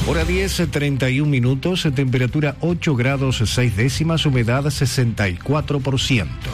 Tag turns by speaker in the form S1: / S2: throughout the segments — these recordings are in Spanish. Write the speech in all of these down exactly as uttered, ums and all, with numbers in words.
S1: Hora diez, treinta y un minutos, temperatura ocho grados seis décimas, humedad sesenta y cuatro por ciento.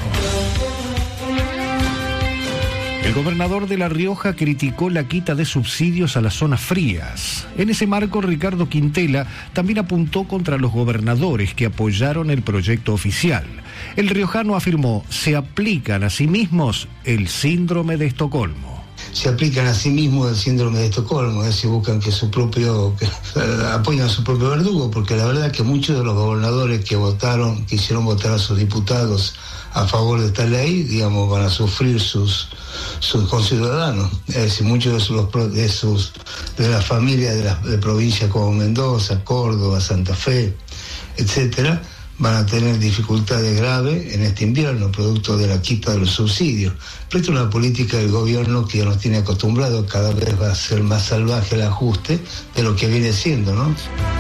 S1: El gobernador de La Rioja criticó la quita de subsidios a las zonas frías. En ese marco, Ricardo Quintela también apuntó contra los gobernadores que apoyaron el proyecto oficial. El riojano afirmó, se aplican a sí mismos el síndrome de Estocolmo.
S2: Se aplican a sí mismos el síndrome de Estocolmo, es decir, buscan que su propio, que, eh, apoyen a su propio verdugo, porque la verdad es que muchos de los gobernadores que votaron, que hicieron votar a sus diputados a favor de esta ley, digamos, van a sufrir sus, sus conciudadanos. Es decir, muchos de sus, de sus, de las familias de las de provincias como Mendoza, Córdoba, Santa Fe, etcétera, van a tener dificultades graves en este invierno, producto de la quita de los subsidios. Pero esto es una política del gobierno que ya nos tiene acostumbrados, cada vez va a ser más salvaje el ajuste de lo que viene siendo, ¿no?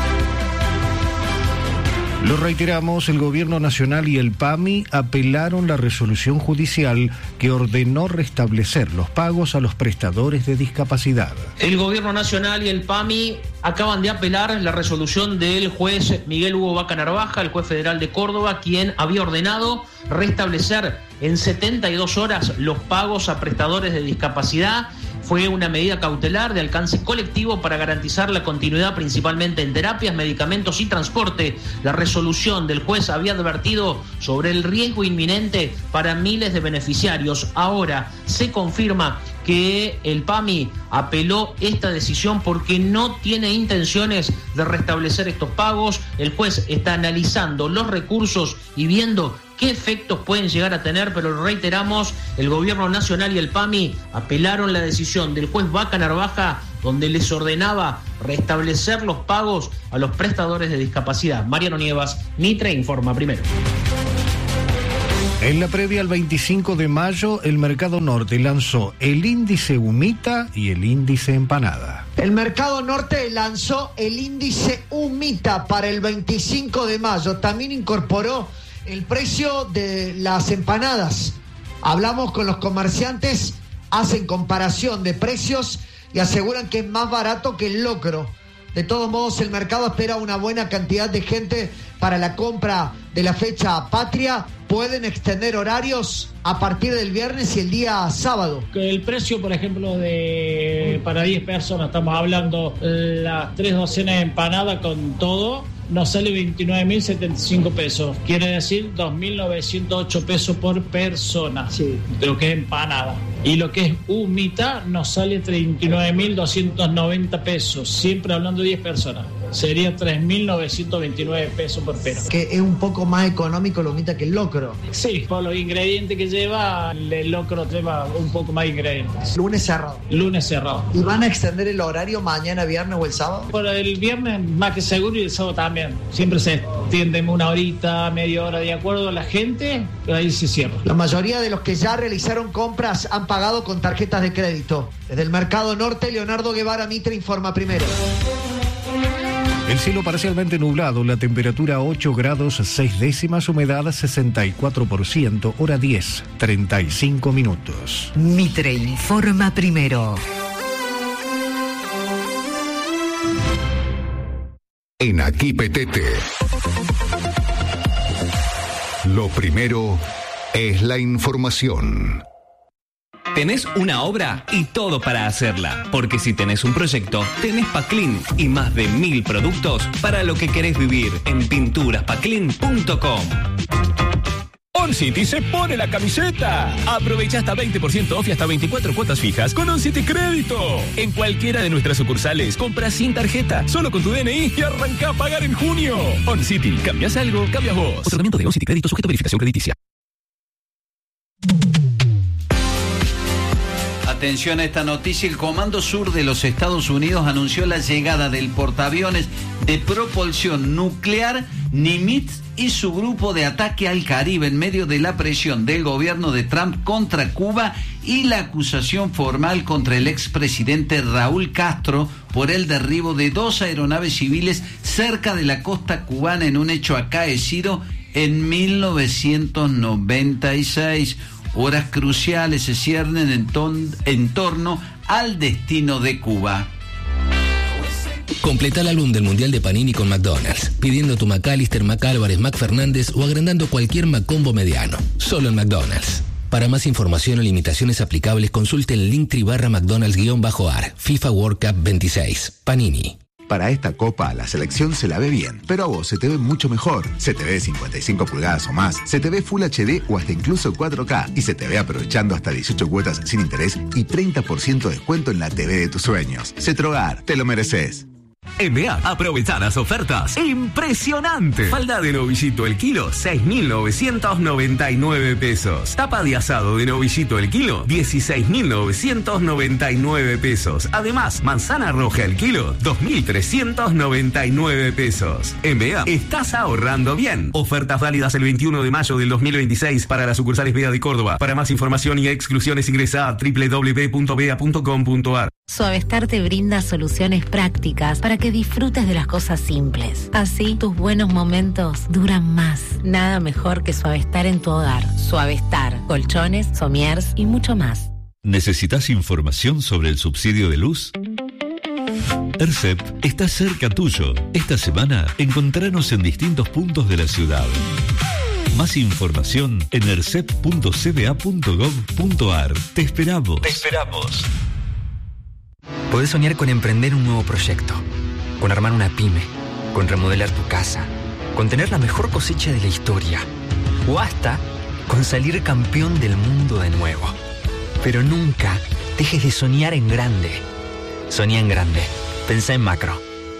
S1: Lo reiteramos, el Gobierno Nacional y el P A M I apelaron la resolución judicial que ordenó restablecer los pagos a los prestadores de discapacidad.
S3: El Gobierno Nacional y el P A M I acaban de apelar la resolución del juez Miguel Hugo Vaca Narvaja, el juez federal de Córdoba, quien había ordenado restablecer en setenta y dos horas los pagos a prestadores de discapacidad. Fue una medida cautelar de alcance colectivo para garantizar la continuidad principalmente en terapias, medicamentos y transporte. La resolución del juez había advertido sobre el riesgo inminente para miles de beneficiarios. Ahora se confirma que el P A M I apeló esta decisión porque no tiene intenciones de restablecer estos pagos. El juez está analizando los recursos y viendo qué efectos pueden llegar a tener, pero reiteramos, el Gobierno Nacional y el P A M I apelaron la decisión del juez Vaca Narvaja, donde les ordenaba restablecer los pagos a los prestadores de discapacidad. Mariano Nievas, Mitre informa primero.
S1: En la previa al veinticinco de mayo, el Mercado Norte lanzó el índice Humita y el índice Empanada.
S4: El Mercado Norte lanzó el índice Humita para el veinticinco de mayo. También incorporó el precio de las empanadas. Hablamos con los comerciantes, hacen comparación de precios y aseguran que es más barato que el locro. De todos modos, el mercado espera una buena cantidad de gente para la compra de la fecha patria. Pueden extender horarios a partir del viernes y el día sábado.
S5: El precio, por ejemplo, de para diez personas, estamos hablando las tres docenas de empanada con todo, nos sale veintinueve mil setenta y cinco pesos. Quiere decir dos mil novecientos ocho pesos por persona. Sí. De lo que es empanada. Y lo que es humita nos sale treinta y nueve mil doscientos noventa pesos. Siempre hablando de diez personas. Sería tres mil novecientos veintinueve pesos por persona.
S4: Que es un poco más económico la humita que el locro.
S5: Sí, por los ingredientes que lleva, el locro lleva un poco más de ingredientes.
S4: Lunes cerrado.
S5: Lunes cerrado.
S4: ¿Y van a extender el horario mañana, viernes o el sábado?
S5: Por el viernes más que seguro y el sábado también. Siempre se extiende una horita, media hora de acuerdo a la gente, pero ahí se cierra.
S4: La mayoría de los que ya realizaron compras han pagado con tarjetas de crédito. Desde el Mercado Norte, Leonardo Guevara, Mitre informa primero.
S1: El cielo parcialmente nublado, la temperatura ocho grados seis décimas, humedad sesenta y cuatro por ciento, hora diez, treinta y cinco minutos.
S6: Mitre informa primero.
S7: En Aquí Petete, lo primero es la información.
S8: Tenés una obra y todo para hacerla, porque si tenés un proyecto, tenés Paclin y más de mil productos para lo que querés vivir en pinturas paclin punto com.
S9: OnCity se pone la camiseta. Aprovecha hasta veinte por ciento off y hasta veinticuatro cuotas fijas con OnCity Crédito. En cualquiera de nuestras sucursales, compra sin tarjeta, solo con tu D N I y arranca a pagar en junio. OnCity, cambias algo, cambias vos.
S10: Otorgamiento de OnCity Crédito sujeto a verificación crediticia.
S11: Atención a esta noticia, el Comando Sur de los Estados Unidos anunció la llegada del portaaviones de propulsión nuclear Nimitz y su grupo de ataque al Caribe en medio de la presión del gobierno de Trump contra Cuba y la acusación formal contra el expresidente Raúl Castro por el derribo de dos aeronaves civiles cerca de la costa cubana en un hecho acaecido en mil novecientos noventa y seis. Horas cruciales se ciernen en, ton- en torno al destino de Cuba.
S10: Completa el álbum del Mundial de Panini con McDonald's, pidiendo tu McAllister, McAlvarez, McFernández o agrandando cualquier McCombo mediano. Solo en McDonald's. Para más información o limitaciones aplicables, consulte el Linktree barra McDonald's-A R, FIFA World Cup veintiséis. Panini.
S12: Para esta copa, la selección se la ve bien, pero a vos se te ve mucho mejor. Se te ve cincuenta y cinco pulgadas o más, se te ve Full H D o hasta incluso cuatro K, y se te ve aprovechando hasta dieciocho cuotas sin interés y treinta por ciento de descuento en la T V de tus sueños. Cetrogar, te lo mereces.
S8: En B A, aprovechá las ofertas. ¡Impresionante! Falda de novillito el kilo, seis mil novecientos noventa y nueve pesos. Tapa de asado de novillito el kilo, dieciséis mil novecientos noventa y nueve pesos. Además, manzana roja el kilo, dos mil trescientos noventa y nueve pesos. En B A, estás ahorrando bien. Ofertas válidas el veintiuno de mayo del dos mil veintiséis para las sucursales B A de Córdoba. Para más información y exclusiones ingresa a doble u doble u doble u punto b a punto com punto a r.
S13: Suavestar te brinda soluciones prácticas para que disfrutes de las cosas simples. Así, tus buenos momentos duran más. Nada mejor que Suavestar en tu hogar. Suavestar, colchones, somiers y mucho más.
S14: ¿Necesitas información sobre el subsidio de luz? ERCEP está cerca tuyo. Esta semana, encontranos en distintos puntos de la ciudad. Más información en ercep punto c b a punto gov punto a r. Te esperamos.
S15: Te esperamos. Podés soñar con emprender un nuevo proyecto, con armar una pyme, con remodelar tu casa, con tener la mejor cosecha de la historia, o hasta con salir campeón del mundo de nuevo. Pero nunca dejes de soñar en grande. Soñá en grande. Pensá en macro.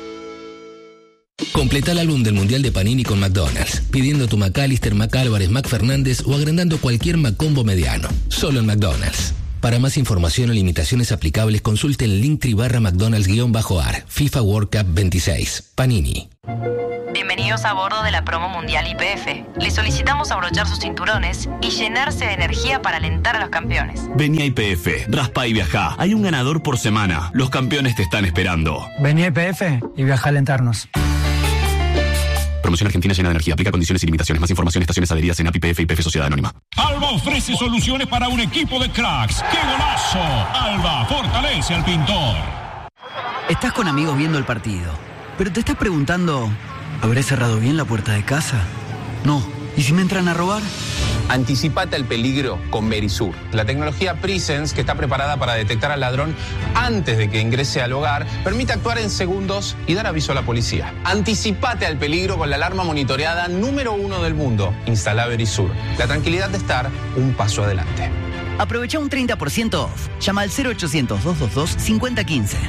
S10: Completa el álbum del Mundial de Panini con McDonald's, pidiendo tu McAllister, McAlvarez, McFernández o agrandando cualquier McCombo mediano. Solo en McDonald's. Para más información o limitaciones aplicables, consulte el Linktree barra McDonald's-A R, FIFA World Cup veintiséis. Panini.
S16: Bienvenidos a bordo de la promo mundial Y P F. Les solicitamos abrochar sus cinturones y llenarse de energía para alentar a los campeones.
S17: Vení a Y P F, raspa y viajá. Hay un ganador por semana. Los campeones te están esperando.
S18: Vení a Y P F y viaja a alentarnos.
S17: Promoción Argentina llena de energía. Aplica condiciones y limitaciones. Más información, estaciones adheridas en A P I P F y P F Sociedad Anónima.
S19: Alba ofrece soluciones para un equipo de cracks. ¡Qué golazo! Alba fortalece al pintor.
S20: Estás con amigos viendo el partido, pero te estás preguntando, ¿habré cerrado bien la puerta de casa? No. ¿Y si me entran a robar?
S21: Anticipate al peligro con Verisur, la tecnología Presence que está preparada para detectar al ladrón antes de que ingrese al hogar, permite actuar en segundos y dar aviso a la policía. Anticipate al peligro con la alarma monitoreada número uno del mundo. Instala Verisur, la tranquilidad de estar un paso adelante.
S20: Aprovecha un treinta por ciento off. Llama al cero ochocientos, dos dos dos, cinco cero uno cinco.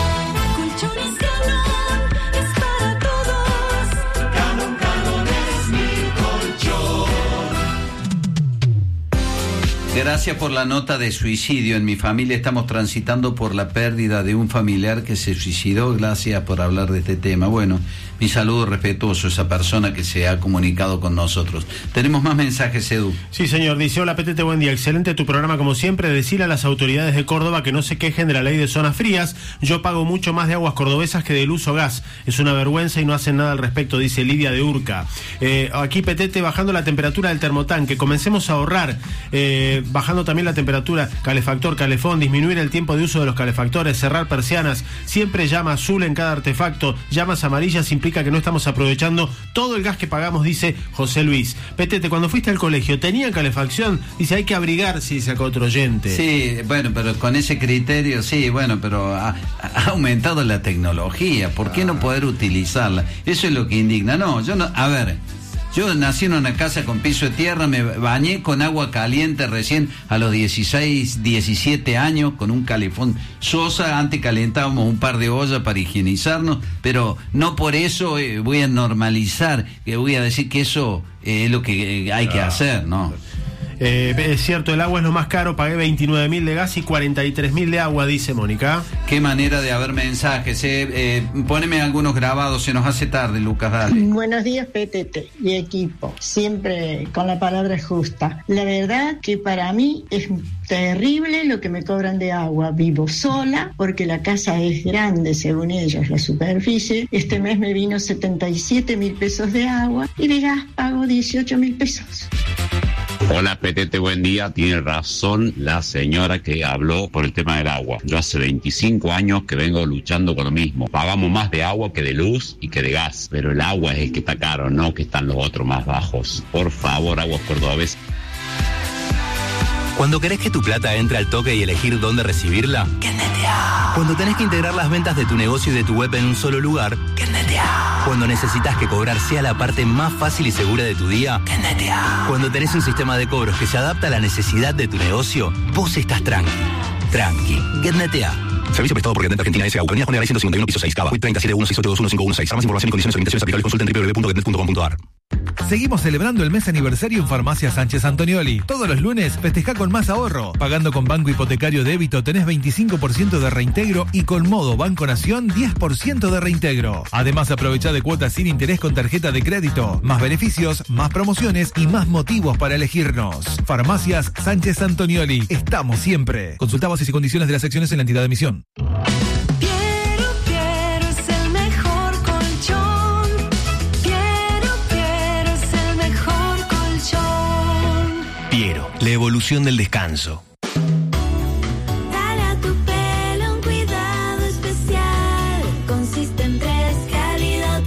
S11: Gracias por la nota de suicidio. En mi familia estamos transitando por la pérdida de un familiar que se suicidó. Gracias por hablar de este tema. Bueno, mi saludo respetuoso a esa persona que se ha comunicado con nosotros. Tenemos más mensajes, Edu.
S22: Sí, señor. Dice, hola, Petete, buen día. Excelente tu programa, como siempre. Decirle a las autoridades de Córdoba que no se quejen de la ley de zonas frías. Yo pago mucho más de aguas cordobesas que del uso gas. Es una vergüenza y no hacen nada al respecto, dice Lidia de Urca. Eh, aquí, Petete, bajando la temperatura del termotanque. Comencemos a ahorrar. Eh, bajando también la temperatura, calefactor, calefón, disminuir el tiempo de uso de los calefactores, cerrar persianas, siempre llama azul en cada artefacto, llamas amarillas implica que no estamos aprovechando todo el gas que pagamos, dice José Luis. Petete, cuando fuiste al colegio, ¿tenían calefacción? Dice, hay que abrigar, si dice acá otro oyente.
S11: Sí, bueno, pero con ese criterio, sí, bueno, pero ha, ha aumentado la tecnología, ¿por qué ah. no poder utilizarla? Eso es lo que indigna. No, yo no, a ver... Yo nací en una casa con piso de tierra, me bañé con agua caliente recién a los dieciséis, diecisiete años, con un calefón Sosa. Antes calentábamos un par de ollas para higienizarnos, pero no por eso eh, voy a normalizar, que voy a decir que eso eh, es lo que hay que hacer, ¿no?
S22: Eh, es cierto, el agua es lo más caro, pagué veintinueve mil de gas y cuarenta y tres mil de agua, dice Mónica.
S11: Qué manera de haber mensajes, eh. Eh, poneme algunos grabados, se nos hace tarde, Lucas, dale.
S23: Buenos días, P T T y equipo, siempre con la palabra justa. La verdad que para mí es terrible lo que me cobran de agua. Vivo sola porque la casa es grande, según ellos, la superficie. Este mes me vino setenta y siete mil pesos de agua y de gas pago dieciocho mil pesos.
S2: Hola Petete, buen día. Tiene razón la señora que habló por el tema del agua. Yo hace veinticinco años que vengo luchando con lo mismo. Pagamos más de agua que de luz y que de gas, pero el agua es el que está caro, no que están los otros más bajos. Por favor, Aguas Cordobesas.
S3: Cuando querés que tu plata entre al toque y elegir dónde recibirla, Kennetea. Cuando tenés que integrar las ventas de tu negocio y de tu web en un solo lugar, Kennetea. Cuando necesitas que cobrar sea la parte más fácil y segura de tu día, Kennetea. Cuando tenés un sistema de cobros que se adapta a la necesidad de tu negocio, vos estás tranqui. Tranqui. Kennetea.
S17: Servicio prestado por Getnet Argentina S A. Avenida Juan ciento cincuenta y uno, piso seis, Cava. treinta y siete uno seis ocho dos uno cinco uno seis. Para más información y condiciones o limitaciones aplicables, consulta en doble u doble u doble u punto getnet punto com punto a r.
S5: Seguimos celebrando el mes aniversario en Farmacia Sánchez Antonioli. Todos los lunes festejá con más ahorro. Pagando con Banco Hipotecario Débito tenés veinticinco por ciento de reintegro y con Modo Banco Nación diez por ciento de reintegro. Además, aprovechá de cuotas sin interés con tarjeta de crédito. Más beneficios, más promociones y más motivos para elegirnos. Farmacias Sánchez Antonioli. Estamos siempre. Consulta bases y condiciones de las secciones en la entidad de emisión.
S24: Piero, la evolución del descanso.
S25: Dale a tu pelo un cuidado especial. Consiste en tres, calidad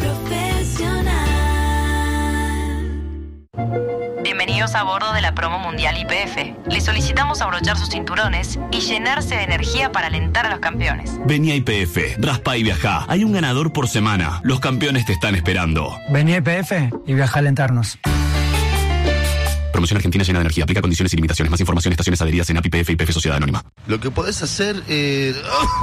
S25: profesional.
S16: Bienvenidos a bordo de la promo mundial Y P F. Les solicitamos abrochar sus cinturones y llenarse de energía para alentar a los campeones.
S17: Vení a Y P F, raspa y viajá. Hay un ganador por semana. Los campeones te están esperando.
S18: Vení a Y P F y viaja a alentarnos.
S17: Promoción Argentina llena de energía. Aplica condiciones y limitaciones. Más información, estaciones, adheridas en A P I P F y P F Sociedad Anónima.
S26: Lo que podés hacer es...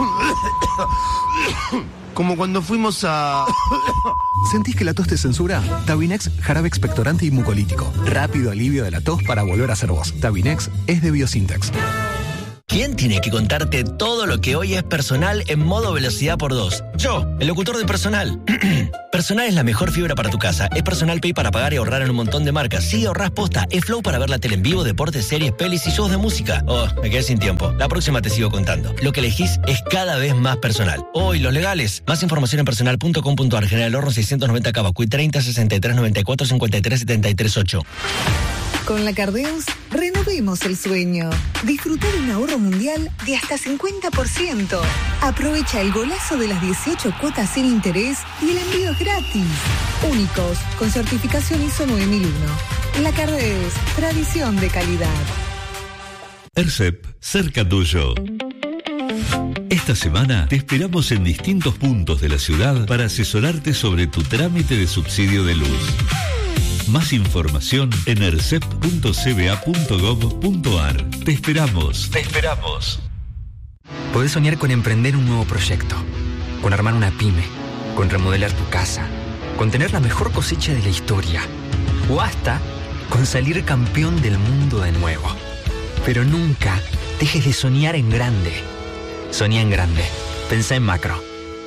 S26: como cuando fuimos a...
S27: ¿Sentís que la tos te censura? Tabinex, jarabe expectorante y mucolítico. Rápido alivio de la tos para volver a ser vos. Tabinex es de Biosintex.
S24: ¿Quién tiene que contarte todo lo que hoy es personal en modo velocidad por dos? Yo, el locutor de Personal. Personal es la mejor fibra para tu casa. Es Personal Pay para pagar y ahorrar en un montón de marcas. Sí, ahorrás posta. Es Flow para ver la tele en vivo, deportes, series, pelis y shows de música. Oh, me quedé sin tiempo. La próxima te sigo contando. Lo que elegís es cada vez más personal. Oh, y los legales. Más información en personal punto com punto a r. General Horno seiscientos noventa Cava. Cuit treinta, sesenta y tres, noventa y cuatro, cincuenta y tres, setenta y tres, ocho.
S6: Con la Cardeus, renovemos el sueño. Disfruta de un ahorro mundial de hasta cincuenta por ciento. Aprovecha el golazo de las dieciocho cuotas sin interés y el envío es gratis. Únicos, con certificación I S O nueve mil uno. La Cardeus, tradición de calidad.
S14: ERCEP, cerca tuyo. Esta semana te esperamos en distintos puntos de la ciudad para asesorarte sobre tu trámite de subsidio de luz. Más información en ercep punto c b a punto gov punto a r. Te esperamos. Te esperamos.
S15: Podés soñar con emprender un nuevo proyecto, con armar una pyme, con remodelar tu casa, con tener la mejor cosecha de la historia, o hasta con salir campeón del mundo de nuevo. Pero nunca dejes de soñar en grande. Soñá en grande. Pensá en macro.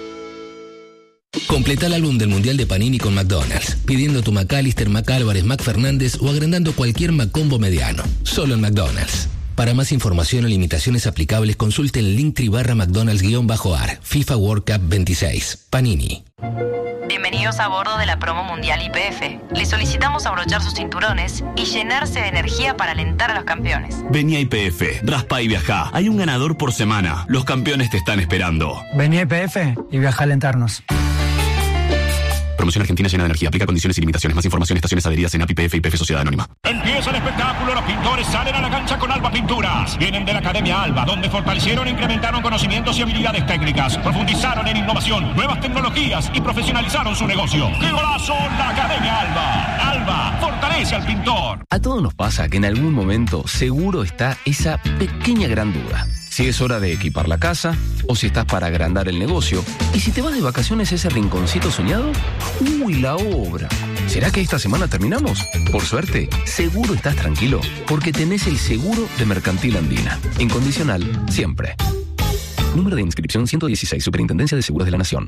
S10: Completa el álbum del Mundial de Panini con McDonald's, pidiendo tu McAllister, McAlvarez, McFernández o agrandando cualquier McCombo mediano. Solo en McDonald's. Para más información o limitaciones aplicables, consulte el Linktree barra McDonald's-AR. FIFA World Cup veintiséis. Panini.
S16: Bienvenidos a bordo de la promo mundial Y P F. Les solicitamos abrochar sus cinturones y llenarse de energía para alentar a los campeones.
S17: Vení a Y P F, raspa y viajá. Hay un ganador por semana. Los campeones te están esperando.
S18: Vení a Y P F y viaja a alentarnos.
S17: Promoción Argentina llena de energía. Aplica condiciones y limitaciones. Más información, estaciones adheridas en A P I P F y P F Sociedad Anónima.
S19: Empieza el espectáculo. Los pintores salen a la cancha con Alba Pinturas. Vienen de la Academia Alba, donde fortalecieron e incrementaron conocimientos y habilidades técnicas. Profundizaron en innovación, nuevas tecnologías y profesionalizaron su negocio. ¡Qué golazo! La Academia Alba. Alba fortalece al pintor.
S28: A todos nos pasa que en algún momento seguro está esa pequeña gran duda. Si es hora de equipar la casa, o si estás para agrandar el negocio, y si te vas de vacaciones a ese rinconcito soñado, ¡uy, la obra! ¿Será que esta semana terminamos? Por suerte, seguro estás tranquilo, porque tenés el seguro de Mercantil Andina. Incondicional, siempre. Número de inscripción ciento dieciséis, Superintendencia de Seguros de la Nación.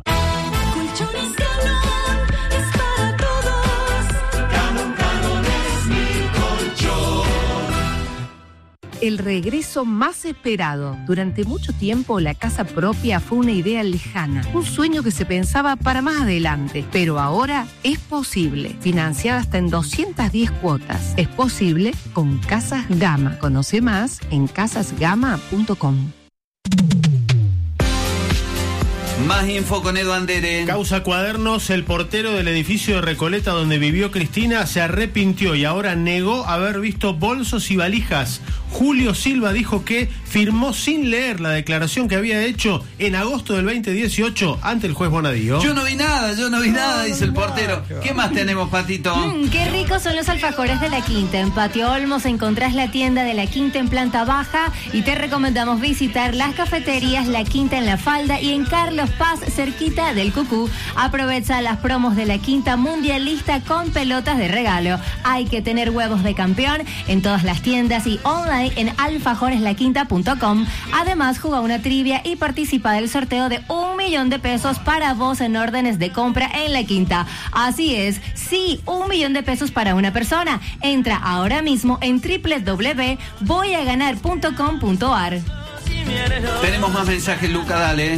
S1: El regreso más esperado. Durante mucho tiempo la casa propia fue una idea lejana, un sueño que se pensaba para más adelante, pero ahora es posible. Financiada hasta en doscientas diez cuotas. Es posible con Casas Gama. Conoce más en casas gama punto com.
S11: Más info con Edu Andere.
S22: Causa Cuadernos, el portero del edificio de Recoleta donde vivió Cristina se arrepintió y ahora negó haber visto bolsos y valijas. Julio Silva dijo que firmó sin leer la declaración que había hecho en agosto del veinte dieciocho ante el juez Bonadío.
S11: Yo no vi nada, yo no vi nada, dice el portero. ¿Qué más tenemos, Patito?
S4: Mm, qué ricos son los alfajores de La Quinta. En Patio Olmos encontrás la tienda de La Quinta en planta baja y te recomendamos visitar las cafeterías La Quinta en La Falda y en Carlos Paz, cerquita del Cucú. Aprovecha las promos de La Quinta mundialista con pelotas de regalo. Hay que tener huevos de campeón en todas las tiendas y online en alfajores la quinta punto com. Además, juega una trivia y participa del sorteo de un millón de pesos para vos en órdenes de compra en La Quinta. Así es, sí, un millón de pesos para una persona. Entra ahora mismo en doble u doble u doble u punto voy a ganar punto com punto a r.
S11: Tenemos más mensajes, Luca, dale.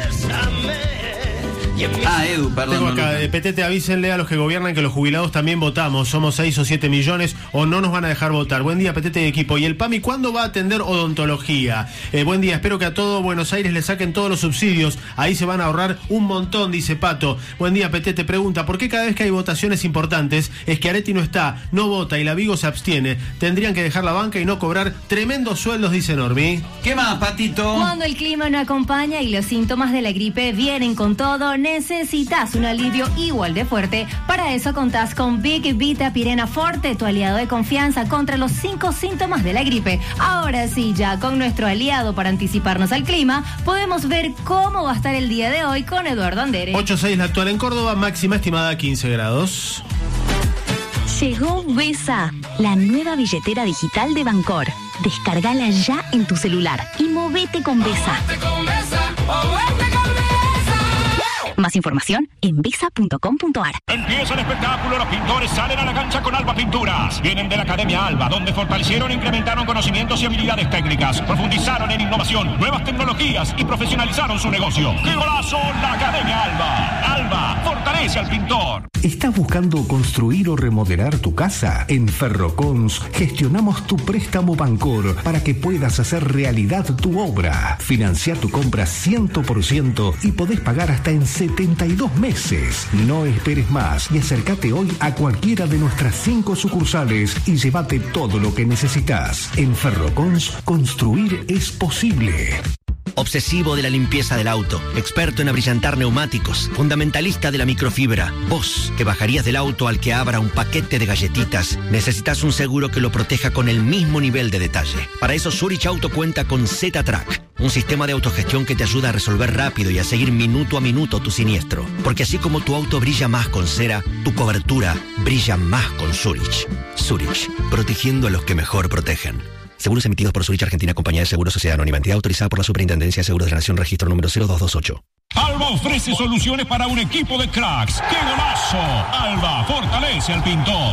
S11: Ah, Edu, perdón.
S22: Tengo acá, de P T T, avísenle a los que gobiernan que los jubilados también votamos. Somos seis o siete millones o no nos van a dejar votar. Buen día, P T T y equipo. ¿Y el PAMI cuándo va a atender odontología? Eh, buen día, espero que a todo Buenos Aires le saquen todos los subsidios. Ahí se van a ahorrar un montón, dice Pato. Buen día, P T T pregunta, ¿por qué cada vez que hay votaciones importantes es que Areti no está, no vota y la Vigo se abstiene? Tendrían que dejar la banca y no cobrar tremendos sueldos, dice Normi.
S11: ¿Qué más, Patito?
S4: Cuando el clima no acompaña y los síntomas de la gripe vienen con todo, necesitas un alivio igual de fuerte. Para eso contás con Big Vita Pirena Forte, tu aliado de confianza contra los cinco síntomas de la gripe. Ahora sí, ya con nuestro aliado para anticiparnos al clima, podemos ver cómo va a estar el día de hoy con Eduardo Andere.
S22: ocho seis la actual en Córdoba, máxima estimada quince grados.
S7: Llegó Vesa, la nueva billetera digital de Bancor. Descargala ya en tu celular y movete con Vesa. Más información en visa punto com punto a r.
S19: Empieza el espectáculo, los pintores salen a la cancha con Alba Pinturas. Vienen de la Academia Alba, donde fortalecieron e incrementaron conocimientos y habilidades técnicas, profundizaron en innovación, nuevas tecnologías y profesionalizaron su negocio. ¡Qué golazo! La Academia Alba. Alba fortalece al pintor.
S8: ¿Estás buscando construir o remodelar tu casa? En Ferrocons gestionamos tu préstamo Bancor para que puedas hacer realidad tu obra. Financia tu compra cien por ciento y podés pagar hasta en setenta y dos meses. No esperes más y acércate hoy a cualquiera de nuestras cinco sucursales y llévate todo lo que necesitas. En Ferrocons, construir es posible.
S24: Obsesivo de la limpieza del auto, experto en abrillantar neumáticos, fundamentalista de la microfibra. Vos, que bajarías del auto al que abra un paquete de galletitas, necesitas un seguro que lo proteja con el mismo nivel de detalle. Para eso Zurich Auto cuenta con Z-Track, un sistema de autogestión que te ayuda a resolver rápido y a seguir minuto a minuto tu siniestro. Porque así como tu auto brilla más con cera, tu cobertura brilla más con Zurich. Zurich, protegiendo a los que mejor protegen. Seguros emitidos por Zurich Argentina, Compañía de Seguros Sociedad Anónima, entidad autorizada por la Superintendencia de Seguros de la Nación, registro número cero dos dos ocho.
S19: Alba ofrece soluciones para un equipo de cracks. ¡Qué golazo! Alba fortalece al pintor.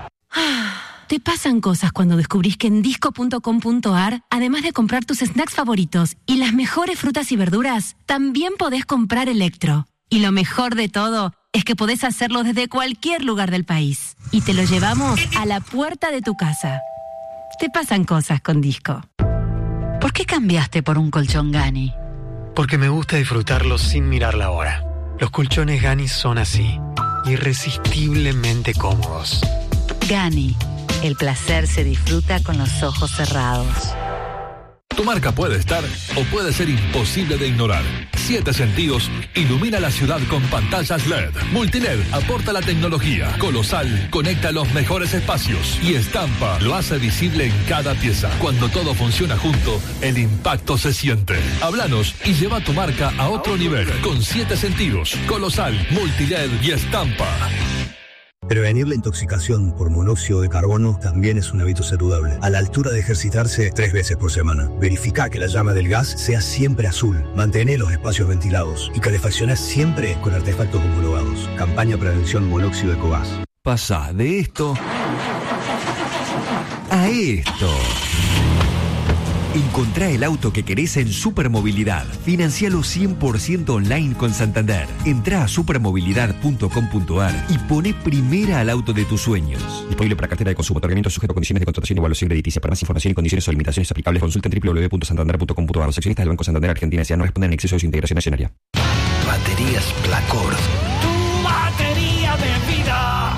S4: Te pasan cosas cuando descubrís que en disco punto com punto a r, además de comprar tus snacks favoritos y las mejores frutas y verduras, también podés comprar electro. Y lo mejor de todo es que podés hacerlo desde cualquier lugar del país. Y te lo llevamos a la puerta de tu casa. Te pasan cosas con Disco.
S9: ¿Por qué cambiaste por un colchón Gani?
S12: Porque me gusta disfrutarlo sin mirar la hora. Los colchones Gani son así, irresistiblemente cómodos.
S9: Gani, el placer se disfruta con los ojos cerrados.
S13: Tu marca puede estar o puede ser imposible de ignorar. Siete Sentidos ilumina la ciudad con pantallas L E D. Multiled aporta la tecnología. Colosal conecta los mejores espacios. Y Estampa lo hace visible en cada pieza. Cuando todo funciona junto, el impacto se siente. Háblanos y lleva tu marca a otro nivel. Con Siete Sentidos, Colosal, Multiled y Estampa.
S21: Prevenir la intoxicación por monóxido de carbono también es un hábito saludable. A la altura de ejercitarse tres veces por semana. Verifica que la llama del gas sea siempre azul. Mantén los espacios ventilados y calefacciona siempre con artefactos homologados. Campaña Prevención Monóxido de Ecobas.
S29: Pasa de esto a esto.
S2: Encontrá el auto que querés en Supermovilidad. Financialo cien por ciento online con Santander. Entrá a supermovilidad punto com punto a r y poné primera al auto de tus sueños. Disponible para cartera de consumo. Otorgamiento sujeto a condiciones de contratación y evaluación crediticia. Para más información y condiciones o limitaciones aplicables, consulta en doble u doble u doble u punto santander punto com punto a r. Los accionistas del Banco Santander Argentina S A no responden en exceso de su integración accionaria.
S3: Baterías Placor.
S19: Tu batería de vida.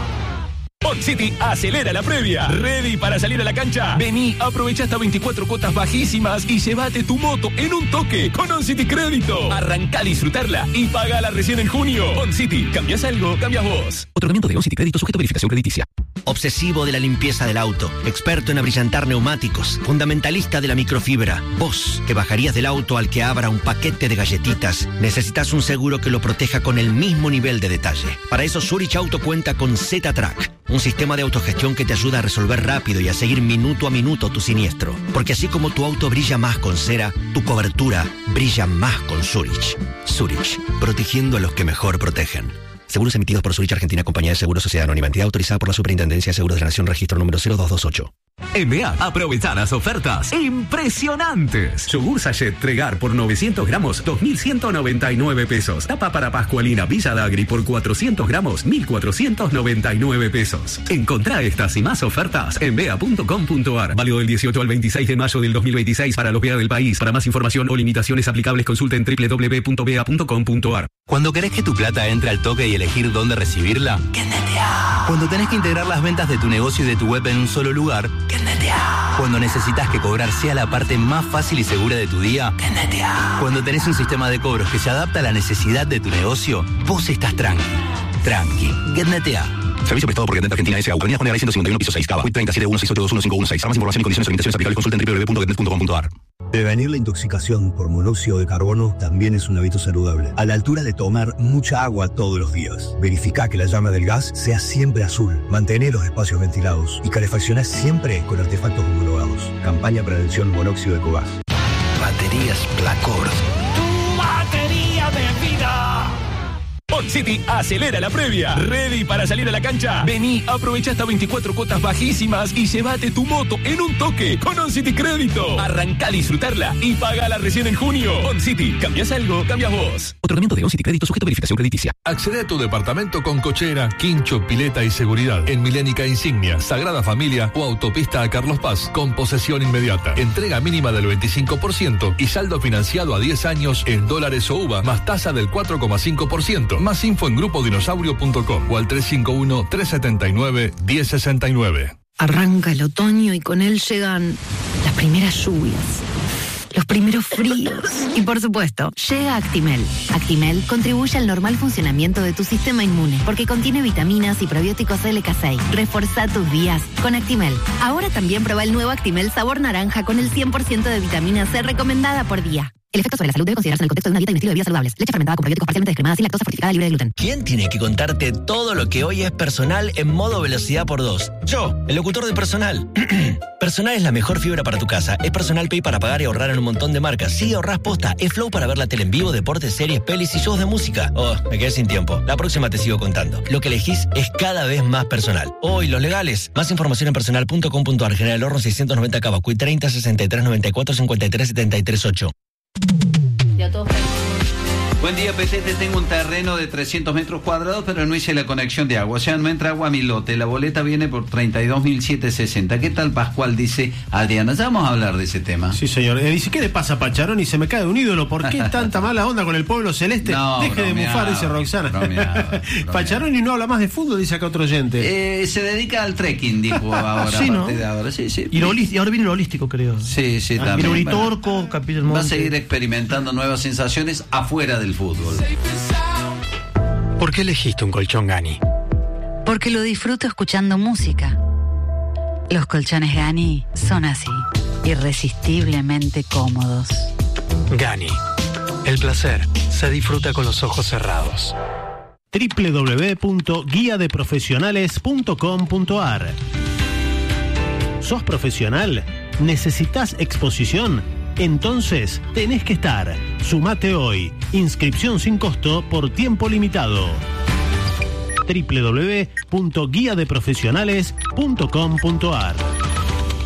S28: OnCity acelera la previa. ¿Ready para salir a la cancha? Vení, aprovecha hasta veinticuatro cuotas bajísimas y llévate tu moto en un toque con OnCity Crédito. Arrancá a disfrutarla y pagala recién en junio. OnCity, ¿cambias algo? Cambias vos.
S2: Otorgamiento de OnCity Crédito sujeto a verificación crediticia.
S24: Obsesivo de la limpieza del auto, experto en abrillantar neumáticos, fundamentalista de la microfibra. Vos, que bajarías del auto al que abra un paquete de galletitas, necesitas un seguro que lo proteja con el mismo nivel de detalle. Para eso Zurich Auto cuenta con Z-Track, un sistema de autogestión que te ayuda a resolver rápido y a seguir minuto a minuto tu siniestro. Porque así como tu auto brilla más con cera, tu cobertura brilla más con Zurich. Zurich, protegiendo a los que mejor protegen. Seguros emitidos por Zurich Argentina, Compañía de Seguros Sociedad Anónima, entidad autorizada por la Superintendencia de Seguros de la Nación, registro número cero dos dos ocho.
S28: En B A, aprovecha las ofertas impresionantes. Yogur Sachet Tregar por novecientos gramos, dos mil ciento noventa y nueve pesos. Tapa para Pascualina Villa Dagri por cuatrocientos gramos, mil cuatrocientos noventa y nueve pesos. Encontrá estas y más ofertas en bea punto com punto a r. Válido del dieciocho al veintiséis de mayo del dos mil veintiséis para los B A del país. Para más información o limitaciones aplicables, consulta en doble u doble u doble u punto bea punto com punto a r.
S17: Cuando querés que tu plata entre al toque y elegir dónde recibirla, ¡Kennetea! Cuando tenés que integrar las ventas de tu negocio y de tu web en un solo lugar, ¡Kennetea! Cuando necesitas que cobrar sea la parte más fácil y segura de tu día, ¡Kennetea! Cuando tenés un sistema de cobros que se adapta a la necesidad de tu negocio, vos estás tranqui. Tranqui. Kennetea. Servicio prestado por Getnet Argentina S A. Avenida Juan Garay ciento cincuenta y uno, piso seis, Cava. treinta y siete uno seis ocho dos uno cinco uno seis. Para más información y condiciones o limitaciones aplicables, consulta en doble u doble u doble u punto getnet punto com punto a r.
S21: Prevenir la intoxicación por monóxido de carbono también es un hábito saludable. A la altura de tomar mucha agua todos los días. Verifica que la llama del gas sea siempre azul. Mantener los espacios ventilados y calefaccionar siempre con artefactos homologados. Campaña Prevención Monóxido de Cobas.
S3: Baterías Placor.
S19: Tu batería de vida.
S28: OnCity acelera la previa. ¿Ready para salir a la cancha? Vení, aprovecha hasta veinticuatro cuotas bajísimas y llévate tu moto en un toque con OnCity Crédito. Arrancá a disfrutarla y pagala recién en junio. OnCity, ¿cambias algo? Cambias vos.
S2: Otorgamiento de OnCity Crédito sujeto a verificación crediticia.
S13: Accede a tu departamento con cochera, quincho, pileta y seguridad en Milénica Insignia, Sagrada Familia o Autopista a Carlos Paz con posesión inmediata. Entrega mínima del veinticinco por ciento y saldo financiado a diez años en dólares o U V A más tasa del cuatro coma cinco por ciento. Más info en grupo dinosaurio punto com o al tres cinco uno, tres siete nueve, uno cero seis nueve.
S1: Arranca el otoño y con él llegan las primeras lluvias, los primeros fríos y, por supuesto, llega Actimel. Actimel contribuye al normal funcionamiento de tu sistema inmune porque contiene vitaminas y probióticos L K seis. Reforzá tus días con Actimel. Ahora también prueba el nuevo Actimel sabor naranja con el cien por ciento de vitamina C recomendada por día. El efecto sobre la salud debe considerarse en el contexto de una dieta y un estilo de vida saludables. Leche fermentada con probióticos parcialmente descremada, sin lactosa, fortificada, libre de gluten.
S24: ¿Quién tiene que contarte todo lo que hoy es personal en modo velocidad por dos? Yo, el locutor de Personal. Personal es la mejor fibra para tu casa. Es Personal Pay para pagar y ahorrar en un montón de marcas. Sí, ahorrás posta. Es Flow para ver la tele en vivo, deportes, series, pelis y shows de música. Oh, me quedé sin tiempo. La próxima te sigo contando. Lo que elegís es cada vez más personal. Hoy, los legales. Más información en personal punto com punto a r. General Horno seiscientos noventa Cava. Cuy treinta, sesenta y tres, noventa y cuatro, cincuenta y tres, setenta y tres, ocho.
S11: Buen día, P T. Te tengo un terreno de trescientos metros cuadrados, pero no hice la conexión de agua. O sea, no entra agua a mi lote. La boleta viene por treinta y dos mil setecientos sesenta. ¿Qué tal, Pascual? Dice Adriana. Ya vamos a hablar de ese tema.
S22: Sí, señor. Eh, dice, ¿qué le pasa a Pacharón? Y se me cae un ídolo. ¿Por qué tanta mala onda con el pueblo celeste?
S11: No,
S22: Deje
S11: bromeado,
S22: de mufar, dice Roxana.
S11: Bromeado, bromeado.
S22: Pacharón y no habla más de fútbol, dice acá otro oyente.
S11: Eh, se dedica al trekking, dijo ahora.
S5: Sí, ¿no?
S11: A partir de ahora. Sí, sí.
S5: Y, lo holístico, y ahora viene lo holístico, creo.
S11: Sí, sí,
S5: ah,
S11: también.
S5: Viene Uritorco, Capilla del Monte.
S11: Va a seguir experimentando nuevas sensaciones afuera del fútbol.
S12: ¿Por qué elegiste un colchón Gani?
S9: Porque lo disfruto escuchando música. Los colchones Gani son así, irresistiblemente cómodos.
S12: Gani. El placer se disfruta con los ojos cerrados.
S22: doble u doble u doble u punto guía de profesionales punto com punto a r. ¿Sos profesional? ¿Necesitas exposición? Entonces tenés que estar. Sumate hoy. Inscripción sin costo por tiempo limitado. doble u doble u doble u punto guía de profesionales punto com punto a r.